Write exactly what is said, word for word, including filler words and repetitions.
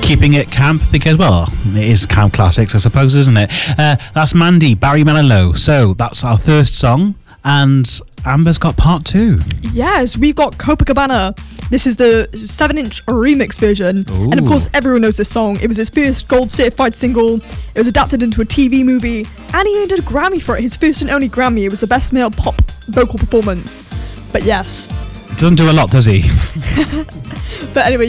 keeping it camp because, well, it is camp classics, I suppose, isn't it? Uh, that's Mandy, Barry Manilow. So that's our first song, and Amber's got part two. Yes, we've got Copacabana. This is the seven inch remix version. Ooh. And of course, everyone knows this song. It was his first gold certified single. It was adapted into a T V movie, and he earned a Grammy for it. His first and only Grammy. It was the best male pop vocal performance. But yes. Doesn't do a lot, does he? But anyway,